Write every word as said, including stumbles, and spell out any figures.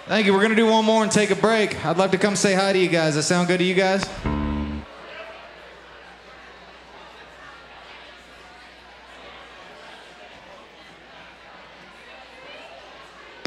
Thank you. We're going to do one more and take a break. I'd like to come say hi to you guys. That sound good to you guys?